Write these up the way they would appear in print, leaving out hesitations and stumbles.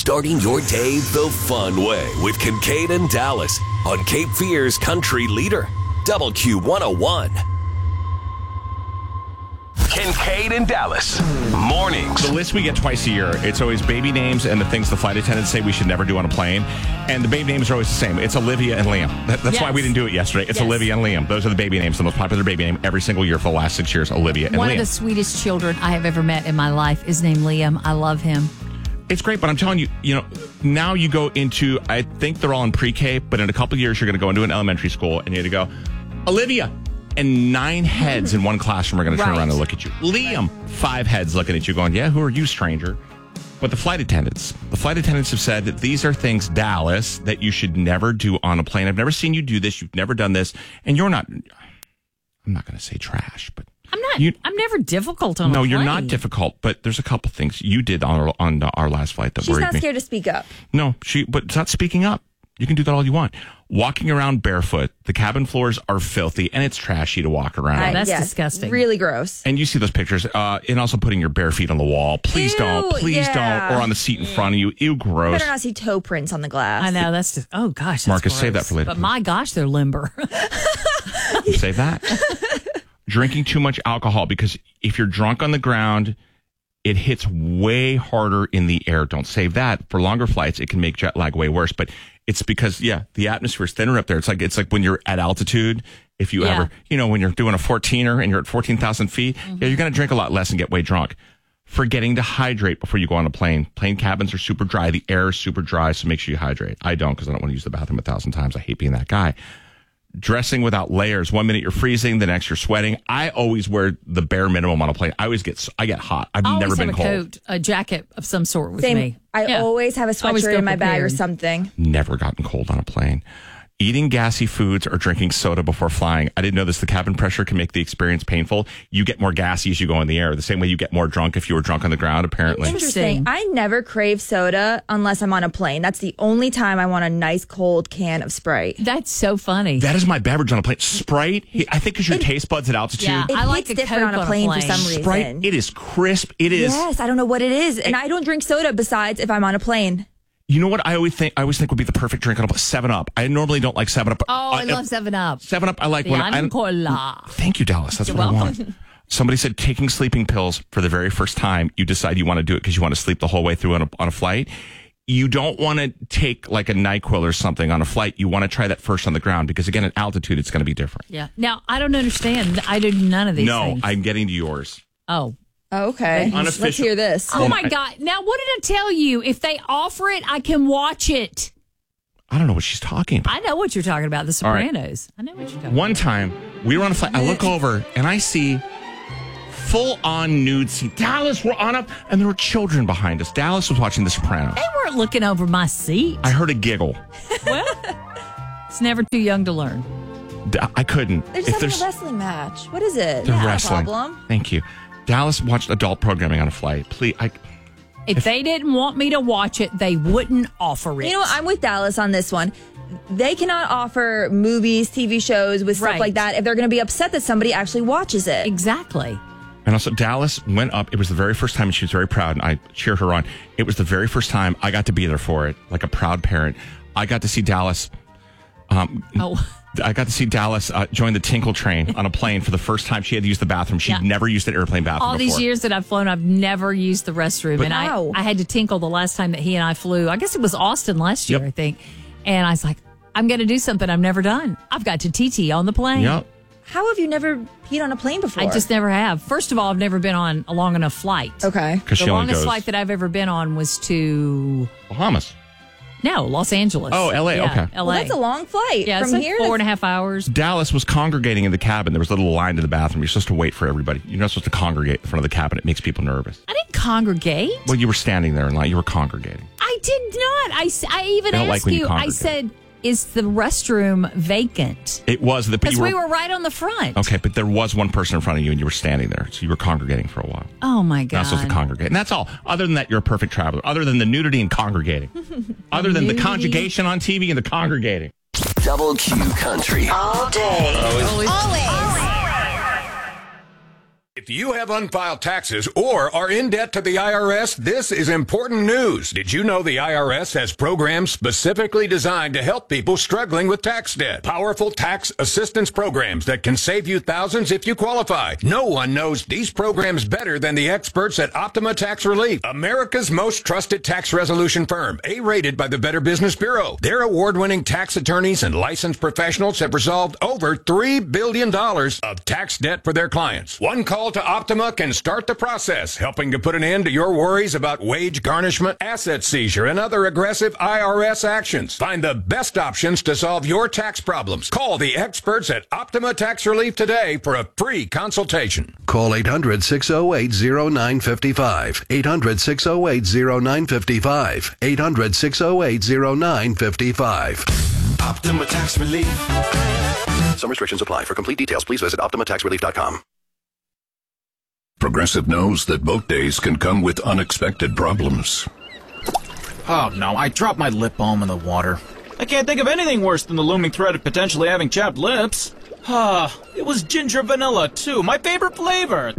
Starting your day the fun way with Kincaid and Dallas on Cape Fear's country leader, WQ101. Kincaid and Dallas, mornings. The list we get twice a year, it's always baby names and the things the flight attendants say we should never do on a plane. And the baby names are always the same. It's Olivia and Liam. That's why we didn't do it yesterday. It's Olivia and Liam. Those are the baby names, the most popular baby name every single year for the last 6 years, Olivia and Liam. One of the sweetest children I have ever met in my life is named Liam. I love him. It's great, but I'm telling you, now you go into, I think they're all in pre-K, but in a couple of years, you're going to go into an elementary school and you're going to go, Olivia. And 9 heads in one classroom are going to turn around and look at you. Liam, 5 heads looking at you going, yeah, who are you, stranger? But the flight attendants have said that these are things, Dallas, that you should never do on a plane. I've never seen you do this. You've never done this. And you're not, I'm not going to say trash, but. I'm never difficult on a plane. No, you're not difficult, but there's a couple things you did on our last flight that worried me. She's not scared to speak up. No, but it's not speaking up. You can do that all you want. Walking around barefoot, the cabin floors are filthy, and it's trashy to walk around. That's disgusting. Really gross. And you see those pictures, and also putting your bare feet on the wall. Please don't, or on the seat in front of you. Ew, gross. Better not see toe prints on the glass. I know, that's just, oh gosh, that's Marcus, gross. save that for later. But my gosh, they're limber. Save that. Drinking too much alcohol, because if you're drunk on the ground, it hits way harder in the air. Don't save that. For longer flights, it can make jet lag way worse. But it's because, the atmosphere is thinner up there. It's like when you're at altitude, if you ever, when you're doing a 14er and you're at 14,000 feet, you're going to drink a lot less and get way drunk. Forgetting to hydrate before you go on a plane. Plane cabins are super dry. The air is super dry, so make sure you hydrate. I don't, because I don't want to use the bathroom 1,000 times. I hate being that guy. Dressing without layers. 1 minute you're freezing, the next you're sweating. I always wear the bare minimum on a plane. I get hot. I've never been cold. Always have a coat, a jacket of some sort with Same. me. I always have a sweatshirt in my bag or something. Never gotten cold on a plane. Eating gassy foods or drinking soda before flying. I didn't know this. The cabin pressure can make the experience painful. You get more gassy as you go in the air. The same way you get more drunk if you were drunk on the ground, apparently. Interesting. I never crave soda unless I'm on a plane. That's the only time I want a nice cold can of Sprite. That's so funny. That is my beverage on a plane. Sprite, I think because your taste buds at altitude. Yeah, I like different on a plane for some reason. Sprite, it is crisp. It is. Yes, I don't know what it is. And I don't drink soda besides if I'm on a plane. You know what I always think would be the perfect drink on a 7-Up. I normally don't like 7-Up. Oh, I love 7-Up. 7-Up, I like when I cola. Thank you, Dallas. That's what I want. Somebody said taking sleeping pills for the very first time, you decide you want to do it because you want to sleep the whole way through on a flight. You don't want to take like a NyQuil or something on a flight. You want to try that first on the ground because, again, at altitude, it's going to be different. Yeah. Now, I don't understand. I do none of these things. No, I'm getting to yours. Oh. Okay. Unofficial. Let's hear this. Oh, my God. Now, what did I tell you? If they offer it, I can watch it. I don't know what she's talking about. I know what you're talking about. The Sopranos. I know what you're talking about. One time, we were on a flight. I look over, and I see full-on nude scene. Dallas, we're on up, and there were children behind us. Dallas was watching The Sopranos. They weren't looking over my seat. I heard a giggle. Well, it's never too young to learn. I couldn't. They're just having a wrestling match. What is it? They're wrestling. No problem. Thank you. Dallas watched adult programming on a flight. Please, If they didn't want me to watch it, they wouldn't offer it. You know what? I'm with Dallas on this one. They cannot offer movies, TV shows with stuff like that if they're going to be upset that somebody actually watches it. Exactly. And also, Dallas went up. It was the very first time, and she was very proud, and I cheered her on. It was the very first time I got to be there for it, like a proud parent. I got to see Dallas. I got to see Dallas join the Tinkle train on a plane for the first time. She had to use the bathroom. She'd never used an airplane bathroom All before. these years that I've flown, I've never used the restroom. And I had to tinkle the last time that he and I flew. I guess it was Austin last year, I think. And I was like, I'm going to do something I've never done. I've got to TT on the plane. Yep. How have you never peed on a plane before? I just never have. First of all, I've never been on a long enough flight. Okay. The longest flight that I've ever been on was to... Bahamas. No, Los Angeles. Oh, L.A., okay. Well, that's a long flight. Yeah, it's from like here. 4.5 hours. Dallas was congregating in the cabin. There was a little line to the bathroom. You're supposed to wait for everybody. You're not supposed to congregate in front of the cabin. It makes people nervous. I didn't congregate. Well, you were standing there in line. You were congregating. I did not. I even asked you. I said, is the restroom vacant? It was. Because we were right on the front. Okay, but there was one person in front of you and you were standing there. So you were congregating for a while. Oh, my God. Not supposed to congregate. And that's all. Other than that, you're a perfect traveler. Other than the nudity and congregating. Other than the conjugation on TV and the congregating. Double Q Country. All day. Always. If you have unfiled taxes or are in debt to the IRS, this is important news. Did you know the IRS has programs specifically designed to help people struggling with tax debt? Powerful tax assistance programs that can save you thousands if you qualify. No one knows these programs better than the experts at Optima Tax Relief, America's most trusted tax resolution firm, A-rated by the Better Business Bureau. Their award-winning tax attorneys and licensed professionals have resolved over $3 billion of tax debt for their clients. One call to Optima can start the process, helping to put an end to your worries about wage garnishment, asset seizure, and other aggressive IRS actions. Find the best options to solve your tax problems. Call the experts at Optima Tax Relief today for a free consultation. Call 800-608-0955. 800-608-0955. 800-608-0955. Optima Tax Relief. Some restrictions apply. For complete details, please visit OptimaTaxRelief.com. Progressive knows that boat days can come with unexpected problems. Oh no, I dropped my lip balm in the water. I can't think of anything worse than the looming threat of potentially having chapped lips. It was ginger vanilla too, my favorite flavor.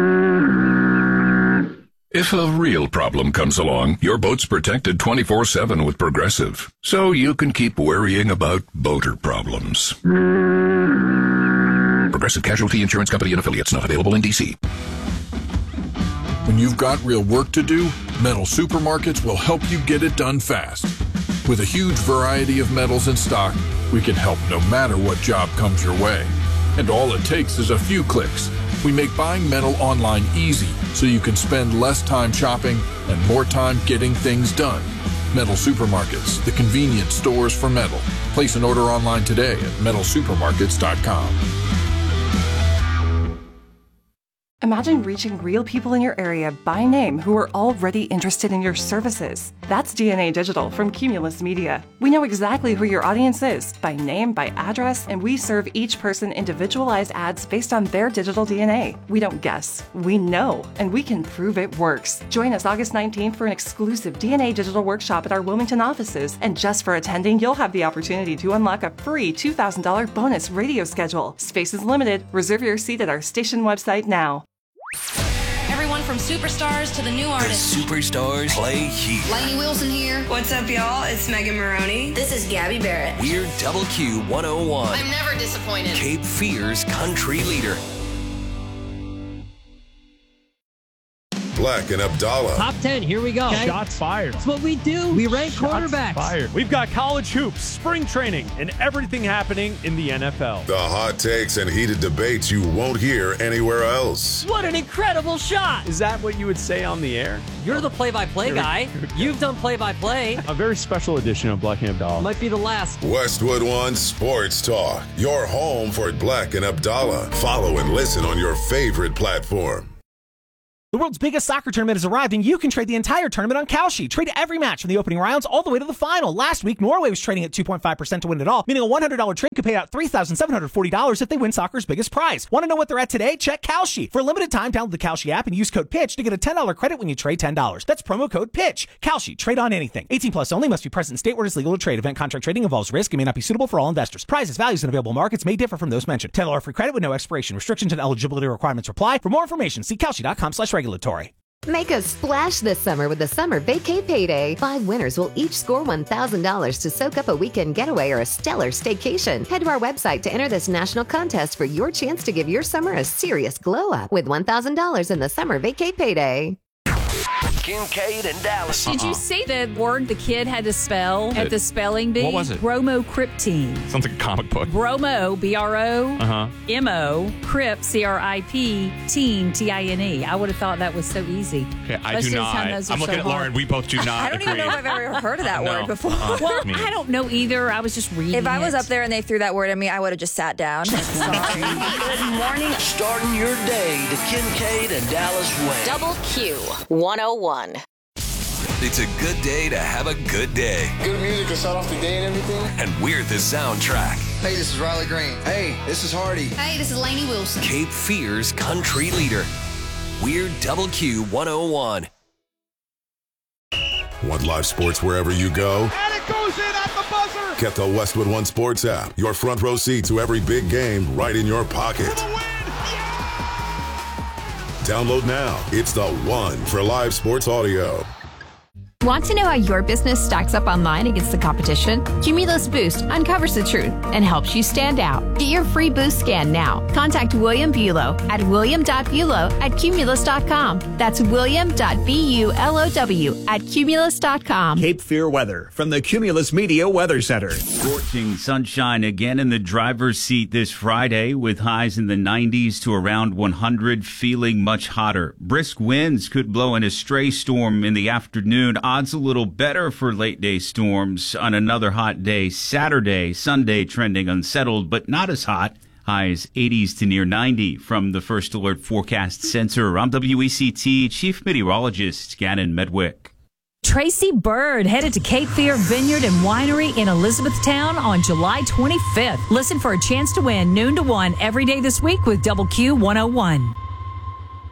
If a real problem comes along, your boat's protected 24/7 with Progressive, so you can keep worrying about boater problems. Progressive Casualty Insurance Company and Affiliates, not available in D.C. When you've got real work to do, Metal Supermarkets will help you get it done fast. With a huge variety of metals in stock, we can help no matter what job comes your way. And all it takes is a few clicks. We make buying metal online easy, so you can spend less time shopping and more time getting things done. Metal Supermarkets, the convenient stores for metal. Place an order online today at metalsupermarkets.com. Imagine reaching real people in your area by name who are already interested in your services. That's DNA Digital from Cumulus Media. We know exactly who your audience is by name, by address, and we serve each person individualized ads based on their digital DNA. We don't guess, we know, and we can prove it works. Join us August 19th for an exclusive DNA Digital workshop at our Wilmington offices. And just for attending, you'll have the opportunity to unlock a free $2,000 bonus radio schedule. Space is limited. Reserve your seat at our station website now. Everyone from superstars to the new artists. The superstars play here. Lainey Wilson here. What's up, y'all? It's Megan Maroney. This is Gabby Barrett. We're Double Q 101. I'm never disappointed. Cape Fear's country leader. Black and Abdallah. Top 10, here we go. Okay. Shots fired. That's what we do. We rank quarterbacks. Fired. We've got college hoops, spring training, and everything happening in the NFL. The hot takes and heated debates you won't hear anywhere else. What an incredible shot. Is that what you would say on the air? You're the play-by-play guy. You've done play-by-play. A very special edition of Black and Abdallah. Might be the last. Westwood One Sports Talk. Your home for Black and Abdallah. Follow and listen on your favorite platform. The world's biggest soccer tournament has arrived, and you can trade the entire tournament on Kalshi. Trade every match from the opening rounds all the way to the final. Last week, Norway was trading at 2.5% to win it all, meaning a $100 trade could pay out $3,740 if they win soccer's biggest prize. Want to know what they're at today? Check Kalshi. For a limited time, download the Kalshi app and use code PITCH to get a $10 credit when you trade $10. That's promo code PITCH. Kalshi. Trade on anything. 18 plus only. Must be present in state where it is legal to trade. Event contract trading involves risk and may not be suitable for all investors. Prizes, values, and available markets may differ from those mentioned. $10 free credit with no expiration. Restrictions and eligibility requirements apply. For more information, see Kalshi.com/regulatory. Make a splash this summer with the Summer Vacay Payday. 5 winners will each score $1,000 to soak up a weekend getaway or a stellar staycation. Head to our website to enter this national contest for your chance to give your summer a serious glow up with $1,000 in the Summer Vacay Payday. Kincaid and Dallas. Did you see the word the kid had to spell at the spelling bee? What was it? Bromocriptine. Sounds like a comic book. Bromo, B-R-O-M-O, Crip, C-R-I-P, teen, T-I-N-E. I would have thought that was so easy. Okay, I do not. I'm looking at Lauren. We both do not I don't even know if I've ever heard of that word before. Well, I don't know either. I was just reading If I was up there and they threw that word at me, I would have just sat down. Sorry. Good morning. Starting your day the Kincaid and Dallas way. Double Q 101. It's a good day to have a good day. Good music to start off the day and everything. And we're the soundtrack. Hey, this is Riley Green. Hey, this is Hardy. Hey, this is Lainey Wilson. Cape Fear's country leader. We're Double Q 101. Want live sports wherever you go? And it goes in at the buzzer. Get the Westwood One Sports app. Your front row seat to every big game right in your pocket. Download now. It's the one for live sports audio. Want to know how your business stacks up online against the competition? Cumulus Boost uncovers the truth and helps you stand out. Get your free Boost scan now. Contact William Bulow at william.bulow@cumulus.com. That's william.bulow@cumulus.com. Cape Fear weather from the Cumulus Media Weather Center. Scorching sunshine again in the driver's seat this Friday with highs in the 90s to around 100, feeling much hotter. Brisk winds could blow in a stray storm in the afternoon. Odds a little better for late day storms on another hot day Saturday. Sunday trending unsettled, but not as hot. Highs 80s to near 90 from the First Alert Forecast Center. I'm WECT Chief Meteorologist Gannon Medwick. Tracy Bird headed to Cape Fear Vineyard and Winery in Elizabethtown on July 25th. Listen for a chance to win noon to 1 every day this week with Double Q 101.